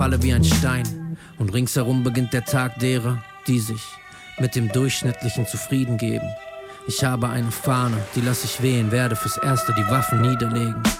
falle wie ein Stein. Und ringsherum beginnt der Tag derer, die sich mit dem Durchschnittlichen zufrieden geben. Ich habe eine Fahne, die lass ich wehen, werde fürs Erste die Waffen niederlegen.